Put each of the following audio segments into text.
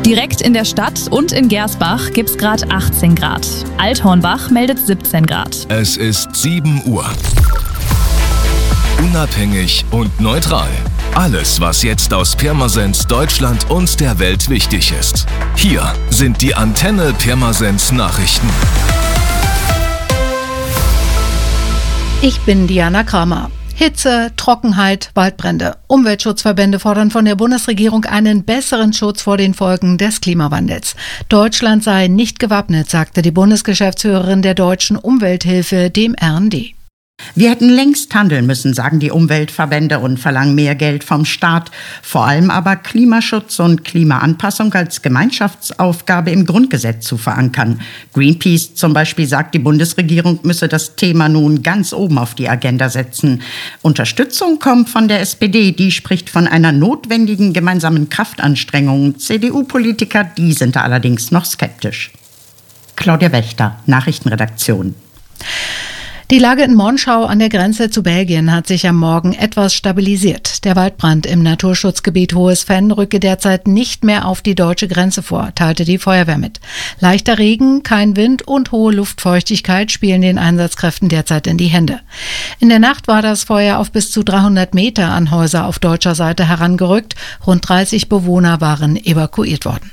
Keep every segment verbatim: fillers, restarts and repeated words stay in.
Direkt in der Stadt und in Gersbach gibt's gerade achtzehn Grad. Althornbach meldet siebzehn Grad. Es ist sieben Uhr. Unabhängig und neutral. Alles, was jetzt aus Pirmasens, Deutschland und der Welt wichtig ist. Hier sind die Antenne Pirmasens Nachrichten. Ich bin Diana Kramer. Hitze, Trockenheit, Waldbrände. Umweltschutzverbände fordern von der Bundesregierung einen besseren Schutz vor den Folgen des Klimawandels. Deutschland sei nicht gewappnet, sagte die Bundesgeschäftsführerin der Deutschen Umwelthilfe dem R N D. Wir hätten längst handeln müssen, sagen die Umweltverbände und verlangen mehr Geld vom Staat. Vor allem aber Klimaschutz und Klimaanpassung als Gemeinschaftsaufgabe im Grundgesetz zu verankern. Greenpeace zum Beispiel sagt, die Bundesregierung müsse das Thema nun ganz oben auf die Agenda setzen. Unterstützung kommt von der S P D, die spricht von einer notwendigen gemeinsamen Kraftanstrengung. C D U-Politiker, die sind da allerdings noch skeptisch. Claudia Wächter, Nachrichtenredaktion. Die Lage in Monschau an der Grenze zu Belgien hat sich am Morgen etwas stabilisiert. Der Waldbrand im Naturschutzgebiet Hohes Venn rücke derzeit nicht mehr auf die deutsche Grenze vor, teilte die Feuerwehr mit. Leichter Regen, kein Wind und hohe Luftfeuchtigkeit spielen den Einsatzkräften derzeit in die Hände. In der Nacht war das Feuer auf bis zu dreihundert Meter an Häuser auf deutscher Seite herangerückt. Rund dreißig Bewohner waren evakuiert worden.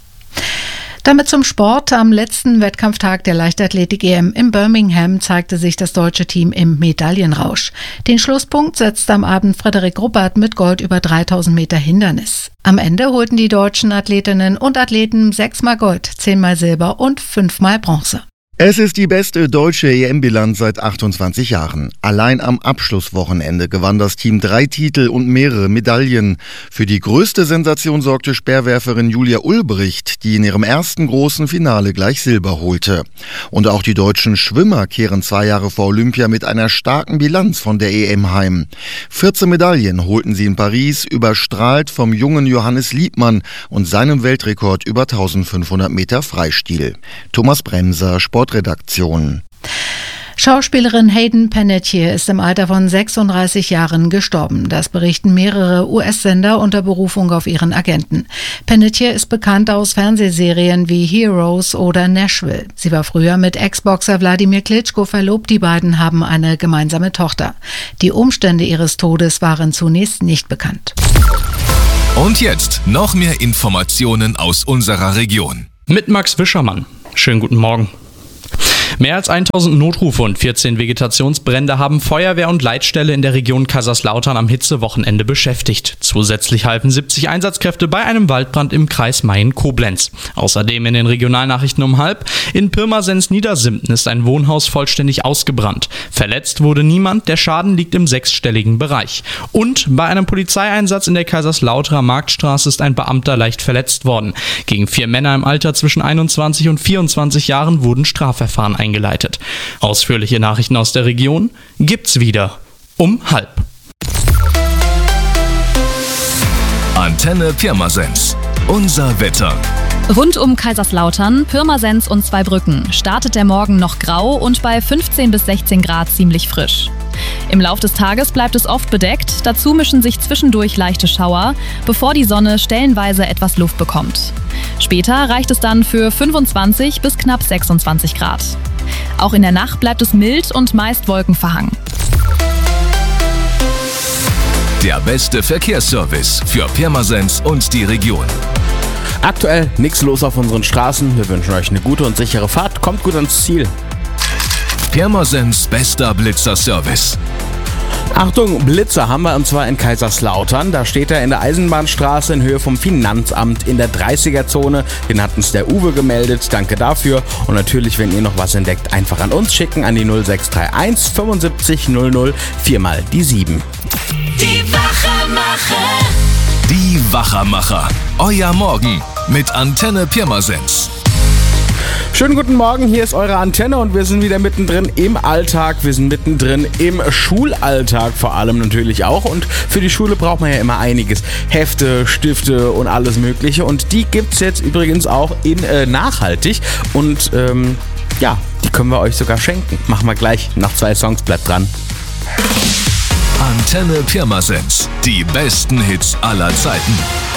Damit zum Sport. Am letzten Wettkampftag der Leichtathletik-E M in Birmingham zeigte sich das deutsche Team im Medaillenrausch. Den Schlusspunkt setzte am Abend Frederik Ruppert mit Gold über dreitausend Meter Hindernis. Am Ende holten die deutschen Athletinnen und Athleten sechsmal Gold, zehnmal Silber und fünfmal Bronze. Es ist die beste deutsche E M-Bilanz seit achtundzwanzig Jahren. Allein am Abschlusswochenende gewann das Team drei Titel und mehrere Medaillen. Für die größte Sensation sorgte Speerwerferin Julia Ulbricht, die in ihrem ersten großen Finale gleich Silber holte. Und auch die deutschen Schwimmer kehren zwei Jahre vor Olympia mit einer starken Bilanz von der E M heim. vierzehn Medaillen holten sie in Paris, überstrahlt vom jungen Johannes Liebmann und seinem Weltrekord über eintausendfünfhundert Meter Freistil. Thomas Bremser, Sport Redaktion. Schauspielerin Hayden Panettiere ist im Alter von sechsunddreißig Jahren gestorben. Das berichten mehrere U S-Sender unter Berufung auf ihren Agenten. Panettiere ist bekannt aus Fernsehserien wie Heroes oder Nashville. Sie war früher mit Ex-Boxer Wladimir Klitschko verlobt. Die beiden haben eine gemeinsame Tochter. Die Umstände ihres Todes waren zunächst nicht bekannt. Und jetzt noch mehr Informationen aus unserer Region. Mit Max Wischermann. Schönen guten Morgen. Mehr als tausend Notrufe und vierzehn Vegetationsbrände haben Feuerwehr und Leitstelle in der Region Kaiserslautern am Hitzewochenende beschäftigt. Zusätzlich halfen siebzig Einsatzkräfte bei einem Waldbrand im Kreis Mayen-Koblenz. Außerdem in den Regionalnachrichten um halb: In Pirmasens-Niedersimpten ist ein Wohnhaus vollständig ausgebrannt. Verletzt wurde niemand, der Schaden liegt im sechsstelligen Bereich. Und bei einem Polizeieinsatz in der Kaiserslauterer Marktstraße ist ein Beamter leicht verletzt worden. Gegen vier Männer im Alter zwischen einundzwanzig und vierundzwanzig Jahren wurden Strafverfahren eingeleitet. Ausführliche Nachrichten aus der Region gibt's wieder um halb. Antenne Pirmasens. Unser Wetter. Rund um Kaiserslautern, Pirmasens und Zweibrücken startet der Morgen noch grau und bei fünfzehn bis sechzehn Grad ziemlich frisch. Im Lauf des Tages bleibt es oft bedeckt, dazu mischen sich zwischendurch leichte Schauer, bevor die Sonne stellenweise etwas Luft bekommt. Später reicht es dann für fünfundzwanzig bis knapp sechsundzwanzig Grad. Auch in der Nacht bleibt es mild und meist wolkenverhangen. Der beste Verkehrsservice für Pirmasens und die Region. Aktuell nichts los auf unseren Straßen. Wir wünschen euch eine gute und sichere Fahrt. Kommt gut ans Ziel. Pirmasens bester Blitzerservice. Achtung, Blitzer haben wir, und zwar in Kaiserslautern. Da steht er in der Eisenbahnstraße in Höhe vom Finanzamt in der dreißiger-Zone. Den hat uns der Uwe gemeldet. Danke dafür. Und natürlich, wenn ihr noch was entdeckt, einfach an uns schicken an die null sechs drei eins fünfundsiebzig null null viermal die sieben. Die Wachermacher. Die Wachermacher. Euer Morgen mit Antenne Pirmasens. Schönen guten Morgen, hier ist eure Antenne und wir sind wieder mittendrin im Alltag, wir sind mittendrin im Schulalltag vor allem natürlich auch, und für die Schule braucht man ja immer einiges, Hefte, Stifte und alles mögliche, und die gibt's jetzt übrigens auch in äh, nachhaltig und ähm, ja, die können wir euch sogar schenken. Machen wir gleich nach zwei Songs, bleibt dran. Antenne Pirmasens, die besten Hits aller Zeiten.